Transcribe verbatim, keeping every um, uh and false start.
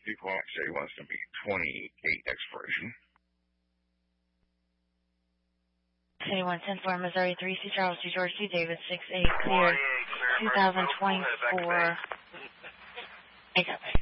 People say he wants to be twenty-eight expiration. City one ten four, Missouri three C, Charles G. George G. Davis six eight, clear, two thousand twenty-four. Make up.